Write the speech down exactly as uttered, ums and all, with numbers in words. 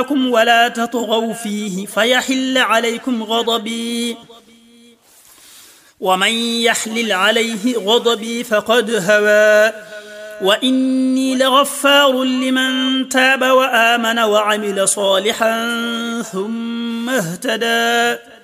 ولا تطغوا فيه فيحل عليكم غضبي ومن يحلل عليه غضبي فقد هوى وإني لغفار لمن تاب وآمن وعمل صالحا ثم اهتدى.